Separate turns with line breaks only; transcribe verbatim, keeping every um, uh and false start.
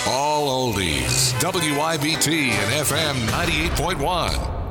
All oldies. W I B T and F M ninety-eight point one.